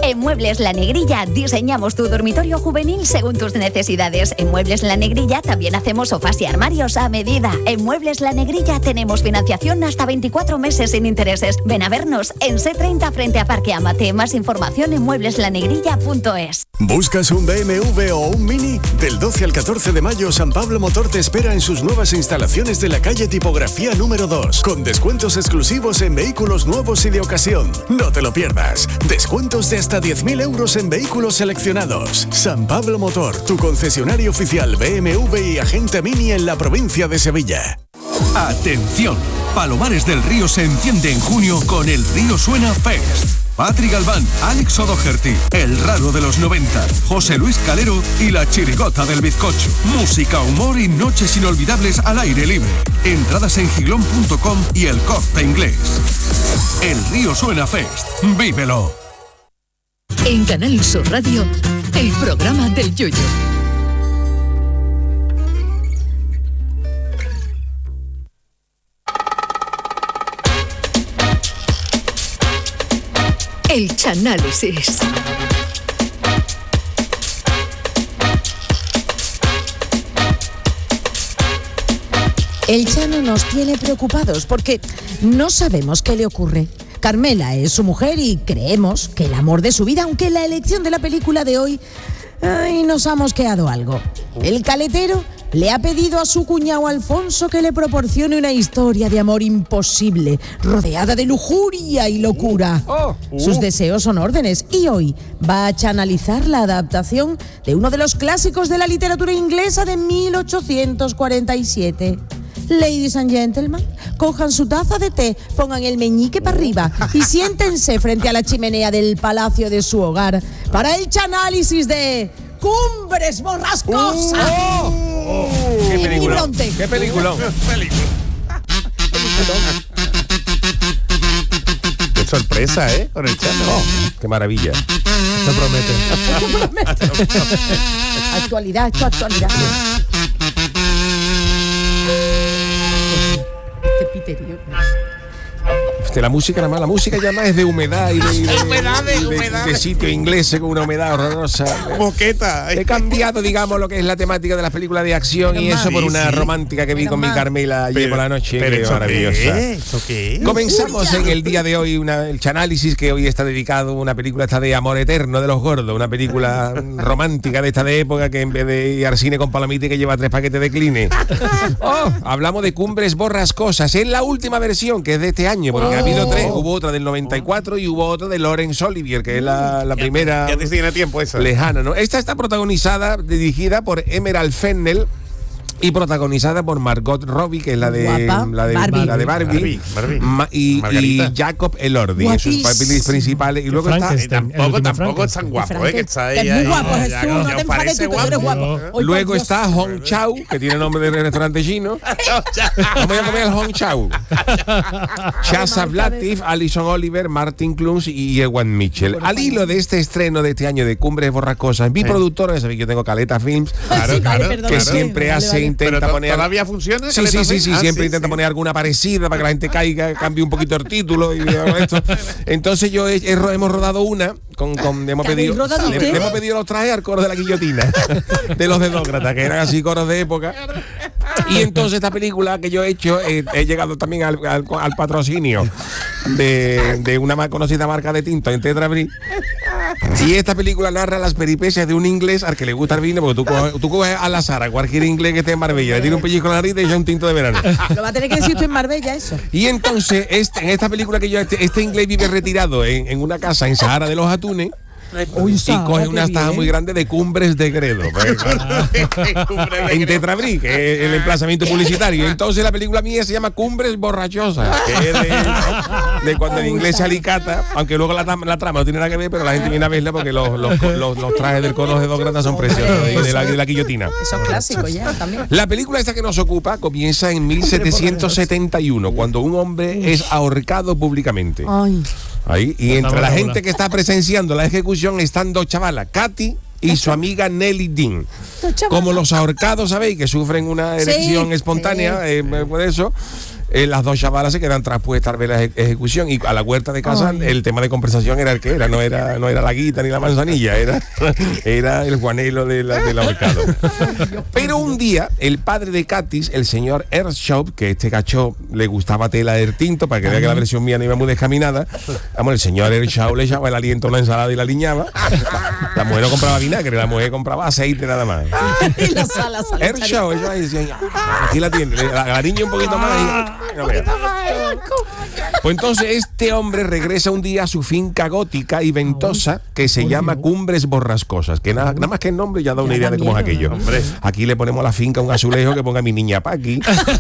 En Muebles La Negrilla diseñamos tu dormitorio juvenil según tus necesidades. En Muebles La Negrilla también hacemos sofás y armarios a medida. En Muebles La Negrilla tenemos financiación hasta 24 meses sin intereses. Ven a vernos en C30 frente a Parque Amate. Más información en muebleslanegrilla.es. ¿Buscas un BMW o un Mini? Del 12 al 14 de mayo, San Pablo Motor te espera en sus nuevas instalaciones de la calle Tipografía número 2, con descuentos exclusivos en vehículos nuevos y de ocasión. No te lo pierdas. Descuentos de hasta 10.000 euros en vehículos seleccionados. San Pablo Motor, tu concesionario oficial BMW y agente Mini en la provincia de Sevilla. ¡Atención! Palomares del Río se enciende en junio con el Río Suena Fest. Patri Galván, Alex O'Doherty, El Raro de los 90, José Luis Calero y La Chirigota del Bizcocho. Música, humor y noches inolvidables al aire libre. Entradas en gilón.com y El Corte Inglés. El Río Suena Fest. ¡Vívelo! En Canal Sur Radio, el programa del Yoyo. El Chanálisis. El Chano nos tiene preocupados porque no sabemos qué le ocurre. Carmela es su mujer y creemos que el amor de su vida, aunque la elección de la película de hoy nos ha mosqueado algo. El caletero le ha pedido a su cuñado Alfonso que le proporcione una historia de amor imposible, rodeada de lujuria y locura. Sus deseos son órdenes y hoy va a chanalizar la adaptación de uno de los clásicos de la literatura inglesa de 1847. Ladies and gentlemen, cojan su taza de té, pongan el meñique para arriba y siéntense frente a la chimenea del palacio de su hogar para el chanálisis de Cumbres Borrascosas. ¡Qué película! ¡Qué película! ¡Qué sorpresa, con el Chano! ¡Qué maravilla! Se promete. Actualidad, esto actualidad. Qué piterío. La música nada más, la música ya más es de humedad y de sitio inglés con una humedad horrorosa. Moqueta. He cambiado, digamos, lo que es la temática de las películas de acción y eso por una romántica que vi con mi Carmela ayer por la noche. Qué maravillosa. ¿Qué? Comenzamos en el día de hoy el Chanálisis, que hoy está dedicado a una película esta de Amor Eterno de los Gordos, una película romántica de esta de época que en vez de ir al cine con palomita que lleva 3 paquetes de Kleenex. Hablamos de Cumbres Borrascosas. Es la última versión, que es de este año, porque ha habido 3, hubo otra del 94 y hubo otra de Laurence Olivier, que es la primera. Ya te tiene tiempo esa. Lejana, ¿no? Esta está dirigida por Emerald Fennell y protagonizada por Margot Robbie, que es la de Barbie. Y Jacob Elordi, en sus papeles principales. Y luego está tampoco es tan guapo, que está ahí. Es muy guapo, Jesús, no te enfades tú, que eres guapo. Luego está Hong Chau, que tiene nombre de restaurante chino. Vamos a comer el Hong Chau. Shazab Latif, Alison Oliver, Martin Clunes y Ewan Mitchell. Al hilo de este estreno de este año de Cumbres Borrascosas, mi productora, ya sabéis que yo tengo Caleta Films, que siempre intenta poner. ¿Todavía funciona? Sí, siempre intenta poner alguna parecida para que la gente caiga, cambie un poquito el título y esto. Entonces hemos rodado una hemos pedido los trajes al coro de la guillotina de los Dedócratas, que eran así coros de época. Y entonces esta película que yo he hecho, he llegado también al patrocinio de una más conocida marca de tinto en Tetra Brí. Y esta película narra las peripecias de un inglés al que le gusta el vino, porque tú coges al azar a cualquier inglés que esté en Marbella, le tira un pellizco en la nariz y echa un tinto de verano. Lo va a tener que decir tú en Marbella, eso. Y entonces, en esta película que yo, este inglés vive retirado en una casa en Sahara de los Atunes. Y coge unas tajas muy grandes de Cumbres de Gredo en Tetra Brí, que es el emplazamiento publicitario. Entonces la película mía se llama Cumbres Borrachosas, que es de cuando el inglés se alicata, aunque luego la trama no tiene nada que ver, pero la gente viene a verla porque los trajes del coro de Dedócratas son preciosos, de la guillotina. Eso es clásico ya también. La película esta que nos ocupa comienza en 1771, cuando un hombre es ahorcado públicamente. Ahí, y entre la gente que está presenciando la ejecución están 2 chavalas, Katy y su amiga Nelly Dean. Como los ahorcados, ¿sabéis? Que sufren una erección espontánea, por eso. las dos chavalas se quedan traspuestas al ver la ejecución, y a la huerta de casa el tema de conversación era el que era, no era la guita ni la manzanilla, era el guanelo del ahorcado. Pero un día el padre de Katis, el señor Earnshaw, que este cacho le gustaba tela del tinto, para que vea que la versión mía no iba muy descaminada, el señor Earnshaw le echaba el aliento a una ensalada y la aliñaba. La mujer no compraba vinagre, la mujer compraba aceite nada más. Y la sala Earnshaw, ella decía, aquí la tiene, la niña un poquito más y no vea. Pues entonces este hombre regresa un día a su finca gótica y ventosa que se llama Cumbres Borrascosas, que nada más que el nombre ya da una idea de cómo es aquello. Hombre, aquí le ponemos a la finca un azulejo que ponga mi niña Paqui,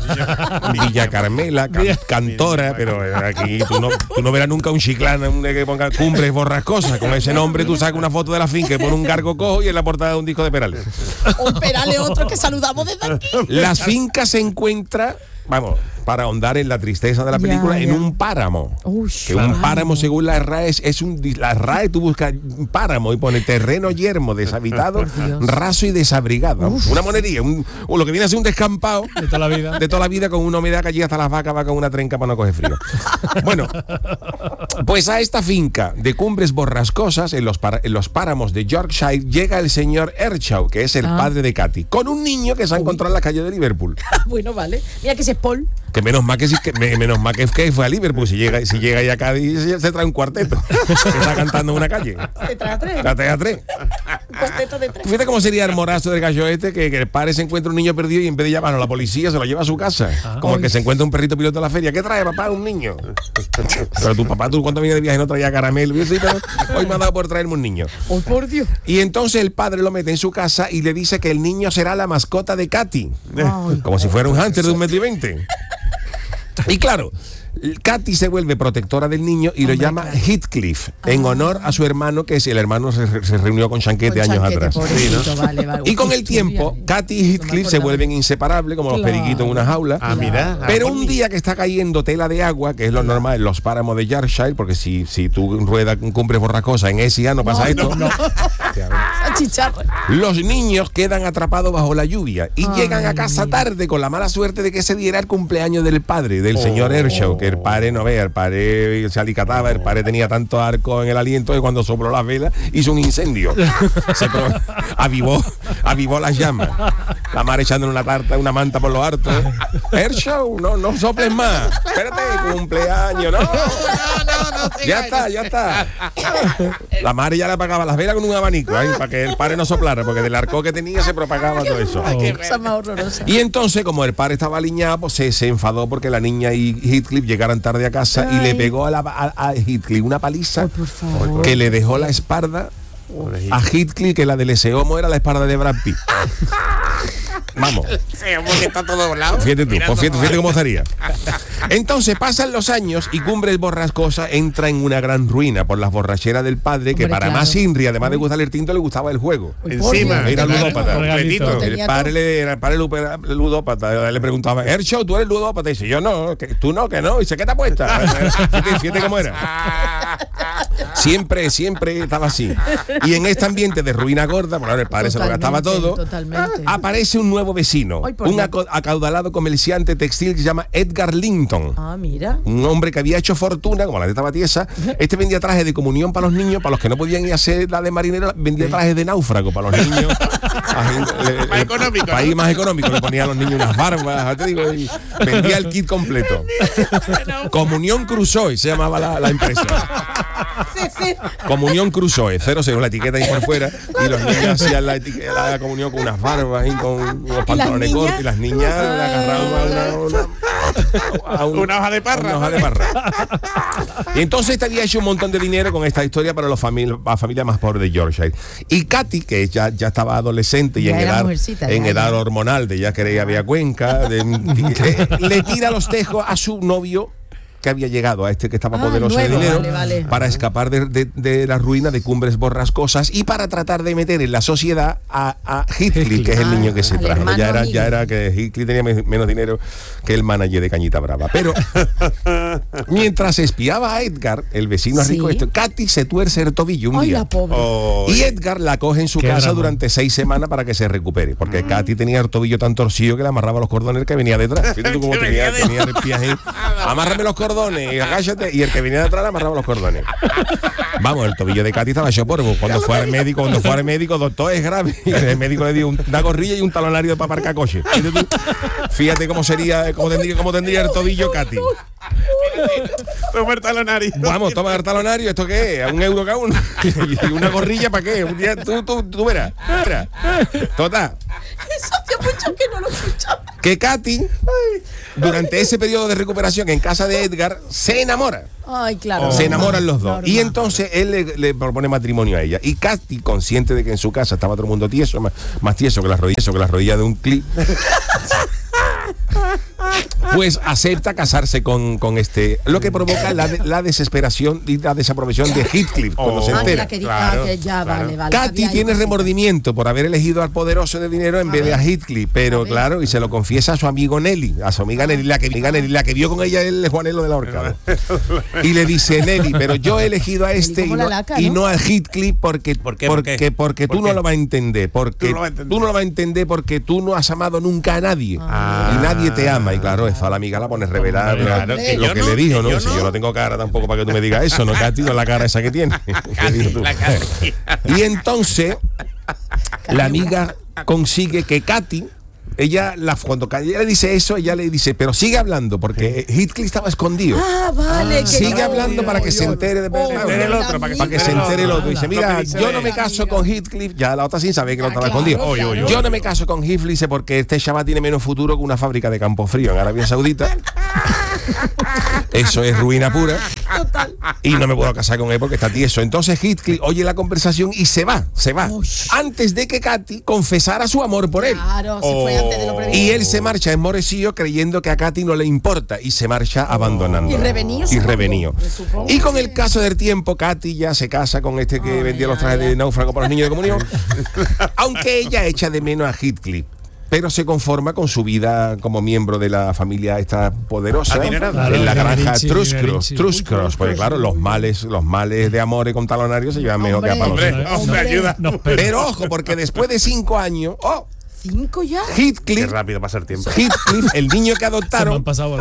Villa Carmela, Cantora, pero aquí tú no verás nunca un Chiclana que ponga Cumbres Borrascosas. Con ese nombre tú sacas una foto de la finca y pones un gargo cojo y en la portada de un disco de Perales. Un Perales otro que saludamos desde aquí. La finca se encuentra, vamos, para ahondar en la tristeza de la película, en un páramo. Que un páramo, según la RAE, la RAE tú buscas un páramo y pone terreno yermo, deshabitado, raso y desabrigado. Una monería, o lo que viene a ser un descampado de toda la vida con una humedad que allí hasta las vacas va con una trenca para no coger frío. Bueno, pues a esta finca de Cumbres Borrascosas, en los páramos de Yorkshire, llega el señor Earnshaw, que es el padre de Katy, con un niño que se ha encontrado en la calle de Liverpool. Bueno, vale. Mira que ese es Paul. Que menos mal que fue a Liverpool. Si llega ahí a Cádiz se trae un cuarteto que está cantando en una calle. Se trae a tres. La trae a tres. Un cuarteto de tres. Fíjate cómo sería el morazo del gallo este, que el padre se encuentra un niño perdido y en vez de llamarlo a la policía se lo lleva a su casa. Como el que se encuentra un perrito piloto en la feria. ¿Qué trae, papá? Un niño. Pero tu papá, tú cuando venía de viaje no traía caramelo. Sí, pero hoy me ha dado por traerme un niño. ¡Oh, por Dios! Y entonces el padre lo mete en su casa y le dice que el niño será la mascota de Katy. Como si fuera un hunter de 1,20 m. Y claro, Katy se vuelve protectora del niño y lo llama Heathcliff, en honor a su hermano, que es el hermano se reunió con Chanquete años atrás. Sí, ¿no? Vale. Y con el tiempo, Katy y Heathcliff se vuelven inseparables, como los periquitos en una jaula. Mira. Pero un día que está cayendo tela de agua, que es lo normal en los páramos de Yorkshire, porque si tú ruedas Cumbres Borrascosas en Esia no pasa esto. No. Los niños quedan atrapados bajo la lluvia y llegan a casa tarde, con la mala suerte de que ese día era el cumpleaños del padre, del señor Earnshaw, que el padre no vea, el padre se alicataba, el padre tenía tanto arco en el aliento que cuando sopló las velas hizo un incendio. Avivó las llamas. La madre echándole una manta por los hartos. Earnshaw, no soples más. Espérate, cumpleaños, no. Ya está. La madre ya le apagaba las velas con un abanico, para que el padre no soplara, porque del arco que tenía se propagaba todo eso. Qué cosa más horrorosa. Y entonces, como el padre estaba aliñado, pues se enfadó porque la niña y Heathcliff llegaran tarde a casa y le pegó a Heathcliff una paliza que le dejó la espalda a Heathcliff, que la del Eseomo era la espalda de Brad Pitt. Vamos. Porque está todo volado. Fíjate cómo estaría. Entonces pasan los años y Cumbres Borrascosas entra en una gran ruina por las borracheras del padre, que para más Inri, además de gustarle el tinto, le gustaba el juego. Encima. Era ludópata. El padre ludópata. Le preguntaba, Earnshaw, ¿tú eres ludópata? Y dice, yo no, que tú no, que no. Y dice, ¿qué te apuestas? Fíjate cómo era. Siempre estaba así. Y en este ambiente de ruina gorda, por ahora el padre se lo gastaba todo, aparece un nuevo vecino, un acaudalado comerciante textil que se llama Edgar Linton. Mira. Un hombre que había hecho fortuna, como la de esta tiesa. Este vendía trajes de comunión para los niños, para los que no podían ir a hacer la de marinero, vendía trajes de náufrago para los niños. Más económico. Para ir más económico, le ponía a los niños unas barbas, te digo, y vendía el kit completo. Comunión Crusoe se llamaba la empresa. Sí. Comunión Crusoe, 0 según la etiqueta ahí por fuera, y los niños hacían la comunión con unas barbas y con unos pantalones cortos, y las niñas agarraban una hoja de parra. Y entonces este había hecho un montón de dinero con esta historia para la familia más pobre de Yorkshire. Y Katy, que ya estaba adolescente y en edad hormonal, de ya quería ver a Cuenca, le tira los tejos a su novio que había llegado a este que estaba poderoso nuevo, de dinero, vale. para escapar de la ruina de Cumbres Borrascosas y para tratar de meter en la sociedad a Heathcliff, que es el niño que se al trajo. hermano Ya era que Heathcliff tenía menos dinero que el manager de Cañita Brava. Pero mientras espiaba a Edgar, el vecino rico, Katy se tuerce el tobillo un día. La pobre. Y Edgar la coge en su casa durante 6 semanas para que se recupere, porque Katy tenía el tobillo tan torcido que le amarraba los cordones que venía detrás. Fíjate tú cómo tenía el pie ahí. Amárrame los cordones y agáchate, y el que venía detrás le amarraba los cordones. Vamos, el tobillo de Katy estaba hecho polvo. Cuando fue al médico, doctor, es grave. Y el médico le dio una gorrilla y un talonario para aparcar coche. Fíjate cómo tendría el tobillo Katy. Toma el talonario. Vamos, toma el talonario, ¿esto qué es? €1 cada uno. ¿Y una gorrilla para qué? Un día tú verás. Total. Eso hace mucho que no lo escuchaba. Que Katy, durante ese periodo de recuperación en casa de Edgar, se enamora. Ay, claro. Se enamoran los dos. Normal. Y entonces él le propone matrimonio a ella. Y Katy, consciente de que en su casa estaba todo el mundo tieso, más tieso que las rodillas de un clip, pues acepta casarse con este, lo que provoca la desesperación y la desaprobación de Heathcliff cuando se entera. Vale. Katy tiene remordimiento por haber elegido al poderoso de dinero en vez de a Heathcliff, pero claro, y se lo confiesa a su amigo Nelly, a su amiga Nelly, la que vio con ella el Juanelo de la Horca. Y le dice, Nelly, pero yo he elegido a este y no a Heathcliff porque tú no lo vas a entender, porque tú no lo vas a entender porque tú no has amado nunca a nadie y nadie te ama. Y claro, eso a la amiga la pones revelar lo que le dijo, ¿no? Si yo no tengo cara tampoco para que tú me digas eso, ¿no, Katy? No la cara esa que tiene. Y entonces la amiga consigue que Katy, cuando ella le dice eso, ella le dice, pero sigue hablando, porque Heathcliff estaba escondido. Vale. Sigue hablando para que se entere el otro, para que se entere el otro. Dice, mira, yo no me caso con Heathcliff, ya la otra sin saber que lo estaba escondido. Yo no me caso con Heathcliff, dice, porque este chaval tiene menos futuro que una fábrica de campo frío en Arabia Saudita. Eso es ruina pura. Total. Y no me puedo casar con él porque está tieso. Entonces Heathcliff oye la conversación y se va. Antes de que Katy confesara su amor por él. Claro, se fue antes de lo previsto. Y él se marcha enmorecido creyendo que a Katy no le importa y se marcha abandonando. Y revenido. Y con el caso del tiempo, Katy ya se casa con este que vendía los trajes de náufrago para los niños de comunión. Aunque ella echa de menos a Heathcliff, pero se conforma con su vida como miembro de la familia esta poderosa en la granja Truscross, porque claro, los males de amores con talonarios se llevan mejor que a palos. Hombre, ayuda. Pero ojo, porque después de 5 años, ¿5 ya? Heathcliff, Qué rápido pasa el tiempo. Heathcliff, el niño que adoptaron,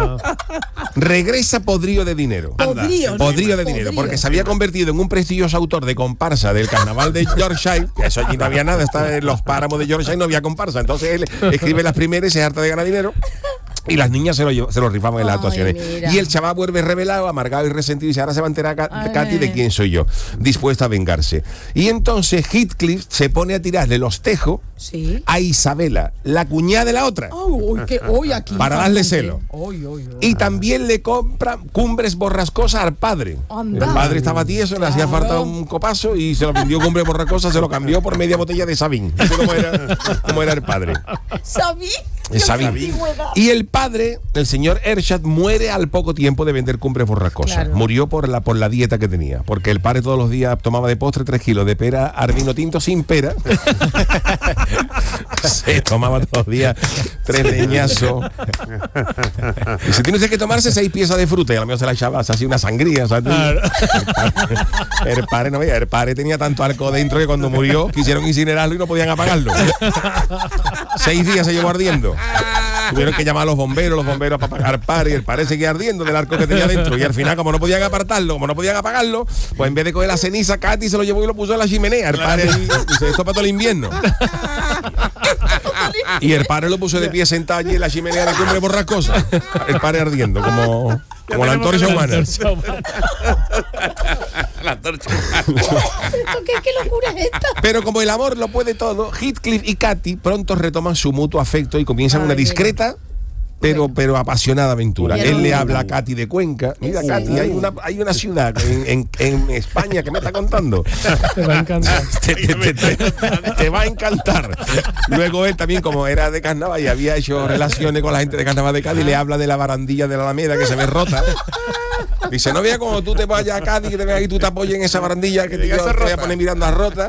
regresa podrido de dinero. Podrido de dinero, porque se había convertido en un prestigioso autor de comparsa del carnaval de Yorkshire, que eso allí no había nada, está en los páramos de Yorkshire no había comparsa. Entonces él escribe las primeras y se harta de ganar dinero. Y las niñas se lo rifaban en las actuaciones. Mira. Y el chaval vuelve revelado, amargado y resentido y dice, ahora se va a enterar Katy de quién soy yo, dispuesta a vengarse. Y entonces Heathcliff se pone a tirarle los tejos a Isabela, la cuñada de la otra, para darle celo. Y también le compra Cumbres Borrascosas al padre. El padre estaba tieso, le hacía falta un copazo y se lo vendió Cumbres Borrascosas, se lo cambió por media botella de Sabín. ¿Cómo era el padre? Sabín. Y el padre, el señor Ershad, muere al poco tiempo de vender Cumbres Borrascosas. Claro. Murió por la dieta que tenía, porque el padre todos los días tomaba de postre 3 kilos de pera al vino tinto sin pera. Se tomaba todos los días 3 leñazos. Y si tienes que tomarse 6 piezas de fruta, y a lo mejor se la echaba así una sangría, ¿sabes? El padre tenía tanto arco dentro que cuando murió quisieron incinerarlo y no podían apagarlo. 6 días se llevó ardiendo. Tuvieron que llamar a los bomberos para apagar el padre, y el padre seguía ardiendo del arco que tenía dentro. Y al final, como no podían apagarlo, pues en vez de coger la ceniza, Katy se lo llevó y lo puso en la chimenea. El padre dice, esto para todo el invierno. Y el padre lo puso de pie sentado allí en la chimenea de Cumbres Borrascosas. El padre ardiendo, como la antorcha humana. La antorcha. ¿Qué locura es esta? Pero como el amor lo puede todo, Heathcliff y Katy pronto retoman su mutuo afecto y comienzan una discreta pero apasionada aventura. Él le habla a Katy de Cuenca. Mira, Katy, hay una ciudad en España que me está contando. Te va a encantar. Te va a encantar. Luego él también, como era de carnaval y había hecho relaciones con la gente de carnaval de Cádiz, le habla de la barandilla de la Alameda que se ve rota. Dice, no veas como tú te vayas a Cádiz, que te veas y tú te apoyes en esa barandilla que te voy a poner mirando a rota.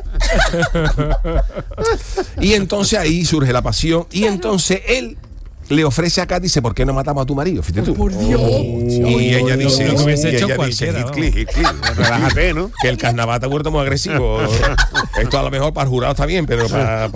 Y entonces ahí surge la pasión. Y entonces él le ofrece a Katy, dice, ¿por qué no matamos a tu marido? Fíjate tú. Por Dios. Y ella dice, Heathcliff, relájate, ¿no? que el carnaval te ha vuelto muy agresivo. Esto a lo mejor para el jurado está bien, pero para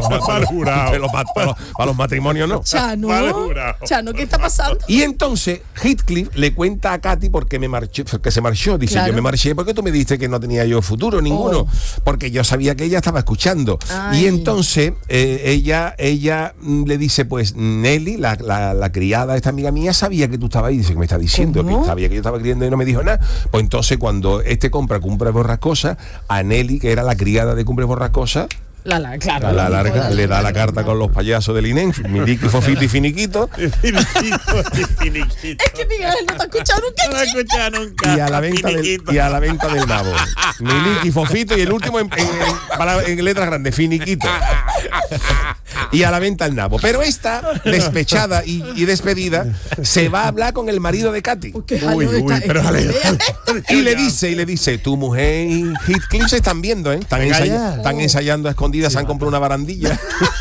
los matrimonios no. Chano, ¿qué está pasando? Y entonces Heathcliff le cuenta a Katy por qué se marchó. Dice, yo me marché porque tú me dijiste que no tenía yo futuro ninguno, porque yo sabía que ella estaba escuchando. Y entonces ella le dice, pues Nelly, la criada, esta amiga mía, sabía que tú estabas ahí. Dice, que me está diciendo, que sabía que yo estaba criando y no me dijo nada. Pues entonces cuando compra Cumbre Borrascosa, a Nelly, que era la criada de Cumbre Borrascosa, la larga, le da la carta con los payasos del INEM, Miliqui, Fofito y Finiquito. Es que Miguel no te ha escuchado nunca. Y a la venta del nabo. Miliqui, Fofito y el último en letras grandes, Finiquito. Y a la venta el nabo. Pero esta, despechada y despedida, se va a hablar con el marido de Katy. Y le dice, tu mujer y Heathcliff se están viendo, ¿eh? Están ensayando a escondidas, se han comprado una barandilla.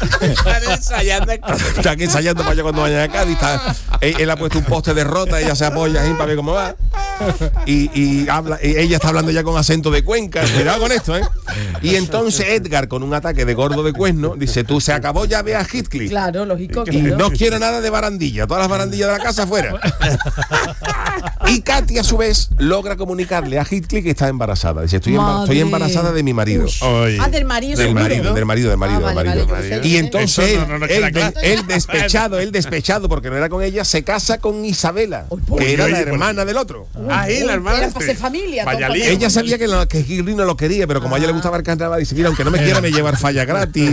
Están ensayando para allá cuando vayan a Cádiz. Él ha puesto un poste de rota, ella se apoya ahí para ver cómo va. Y habla, ella está hablando ya con acento de Cuenca. Cuidado con esto, ¿eh? Y entonces Edgar, con un ataque de gordo de cuerno, dice, tú se acabó, ya ve a Heathcliff. Claro, lógico. Y no quiero nada de barandilla, todas las barandillas de la casa afuera. Y Katy, a su vez, logra comunicarle a Heathcliff que está embarazada. Dice, estoy embarazada de mi marido. Del marido. Del marido. Y entonces él despechado, porque no era con ella, se casa con Isabela, que era la hermana del otro. La hermana. Era para ser familia. Ella sabía que Heathcliff no lo quería, pero como a ella le gustaba el carnaval, dice, mira, aunque no me quiera, me lleva falla gratis.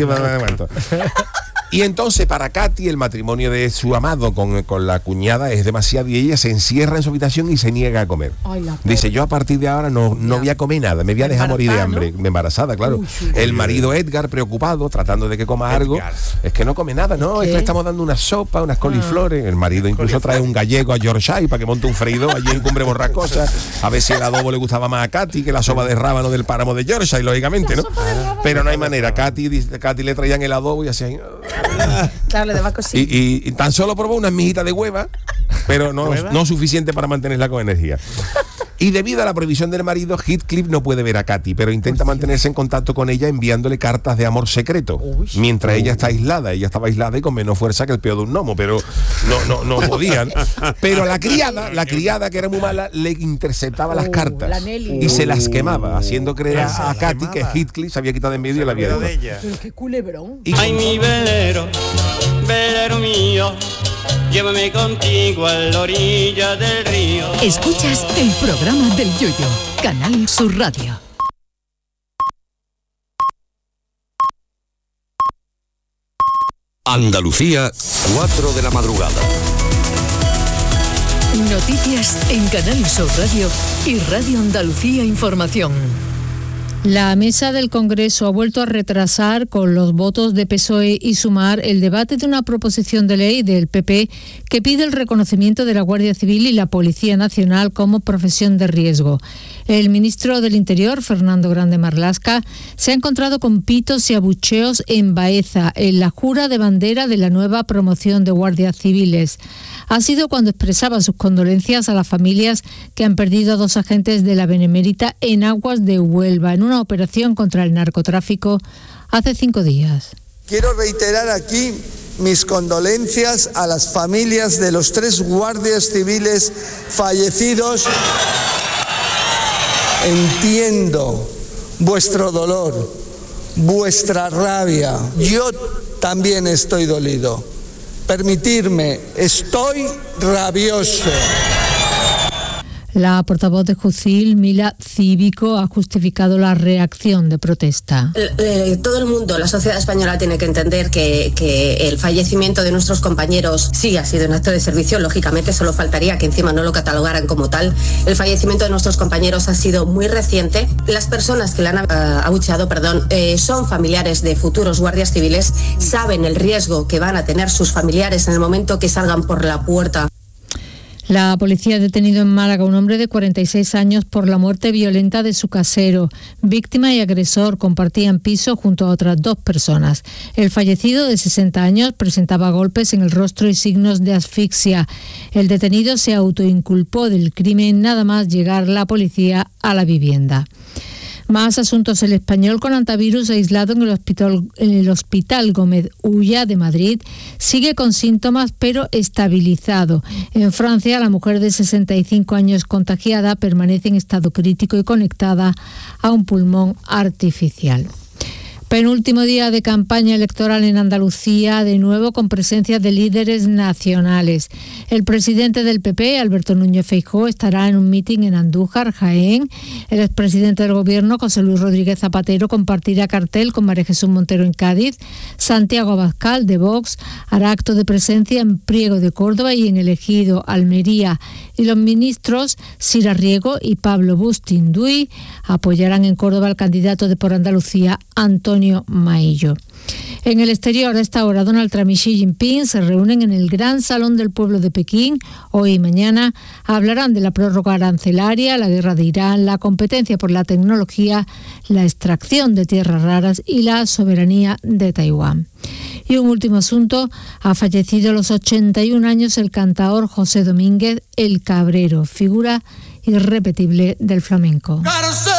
Y entonces para Katy el matrimonio de su amado con la cuñada es demasiado, y ella se encierra en su habitación y se niega a comer. Dice, yo a partir de ahora no voy a comer nada, me voy a dejar morir de hambre. ¿No? Embarazada, claro. El marido Edgar, preocupado, tratando de que coma algo, es que no come nada, no, es que le estamos dando una sopa, unas coliflores. El marido incluso trae un gallego a Yorkshire para que monte un freidor allí en Cumbre Borrascosa, a ver si el adobo le gustaba más a Katy que la sopa de rábano del páramo de Yorkshire, lógicamente, ¿no? Pero no hay manera. Katy le traían el adobo y así. Claro, le daba cosita. Y tan solo probó unas mijitas de hueva, pero no suficiente para mantenerla con energía. Y debido a la prohibición del marido, Heathcliff no puede ver a Katy, pero intenta mantenerse en contacto con ella enviándole cartas de amor secreto. Mientras ella está aislada. Ella estaba aislada y con menos fuerza que el peor de un gnomo, pero no podían. Pero la criada, que era muy mala, le interceptaba las cartas y se las quemaba, haciendo creer a Katy que Heathcliff se había quitado en medio y la había dejado. Pero qué culebrón. Ay, mi velero mío, llévame contigo a la orilla del río. Escuchas el programa del Yoyo, Canal Sur Radio. Andalucía, 4 de la madrugada. Noticias en Canal Sur Radio y Radio Andalucía Información. La mesa del Congreso ha vuelto a retrasar con los votos de PSOE y Sumar el debate de una proposición de ley del PP que pide el reconocimiento de la Guardia Civil y la Policía Nacional como profesión de riesgo. El ministro del Interior, Fernando Grande Marlaska, se ha encontrado con pitos y abucheos en Baeza, en la jura de bandera de la nueva promoción de guardias civiles. Ha sido cuando expresaba sus condolencias a las familias que han perdido a 2 agentes de la Benemérita en aguas de Huelva, en una operación contra el narcotráfico hace 5 días. Quiero reiterar aquí mis condolencias a las familias de los 3 guardias civiles fallecidos. Entiendo vuestro dolor, vuestra rabia. Yo también estoy dolido. Permitidme, estoy rabioso. La portavoz de Jucil, Mila Cívico, ha justificado la reacción de protesta. Todo el mundo, la sociedad española, tiene que entender que el fallecimiento de nuestros compañeros sí ha sido un acto de servicio. Lógicamente, solo faltaría que encima no lo catalogaran como tal. El fallecimiento de nuestros compañeros ha sido muy reciente. Las personas que le han abucheado, son familiares de futuros guardias civiles, saben el riesgo que van a tener sus familiares en el momento que salgan por la puerta. La policía ha detenido en Málaga a un hombre de 46 años por la muerte violenta de su casero. Víctima y agresor compartían piso junto a otras 2 personas. El fallecido, de 60 años, presentaba golpes en el rostro y signos de asfixia. El detenido se autoinculpó del crimen nada más llegar la policía a la vivienda. Más asuntos. El español con antivirus aislado en el hospital Gómez Ulla de Madrid sigue con síntomas pero estabilizado. En Francia, la mujer de 65 años contagiada permanece en estado crítico y conectada a un pulmón artificial. Penúltimo día de campaña electoral en Andalucía, de nuevo con presencia de líderes nacionales. El presidente del PP, Alberto Núñez Feijóo, estará en un mitin en Andújar, Jaén. El expresidente del Gobierno, José Luis Rodríguez Zapatero, compartirá cartel con María Jesús Montero en Cádiz. Santiago Abascal, de Vox, hará acto de presencia en Priego de Córdoba y en El Ejido, Almería. Y los ministros Sira Riego y Pablo Bustinduy apoyarán en Córdoba al candidato de Por Andalucía, Antonio Maillo. En el exterior, a esta hora, Donald Trump y Xi Jinping se reúnen en el Gran Salón del Pueblo de Pekín. Hoy y mañana hablarán de la prórroga arancelaria, la guerra de Irán, la competencia por la tecnología, la extracción de tierras raras y la soberanía de Taiwán. Y un último asunto, ha fallecido a los 81 años el cantaor José Domínguez, el Cabrero, figura irrepetible del flamenco.